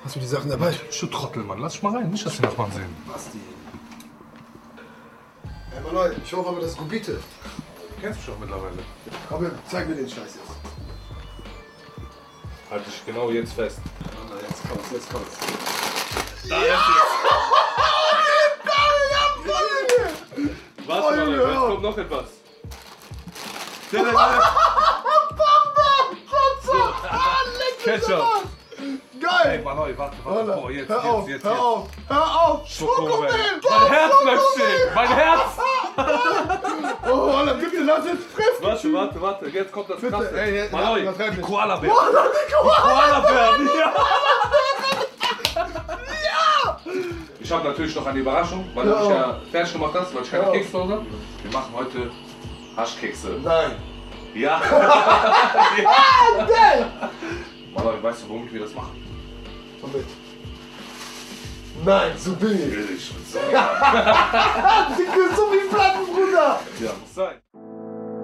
Hast du die Sachen dabei? Du Trottel, Mann. Lass dich mal rein. Nicht, dass die Nachbarn sehen. Basti. Ey, Mann, ich hoffe aber, das ist Gubite. Du kennst mich doch mittlerweile. Komm, zeig mir den Scheiß jetzt. Halt dich genau jetzt fest. Mann, jetzt kommt's, jetzt kommt's. Da ist es. Was, Mann? Jetzt kommt noch etwas. Ketchup. Geil! Ey, Mann, warte. Oh, jetzt. Hör auf! Schokomel! Mein Herz bleibt stehen! Mein Herz! Oh, Alter, bitte lass jetzt fressen! Warte. Jetzt kommt das Bitte, Krasse. ey, Mann, übertreib die nicht. Koala-Bär. Koala-Bär! Koala-Bär, ja! Ich habe natürlich noch eine Überraschung, weil du mich ja fertig gemacht hast, weil ich keine Kekse habe. Wir machen heute Haschkekse. Nein! Ja! Geil! Mann, weißt du, womit wir das machen? Womit? Nein, so billig! Billig. So. So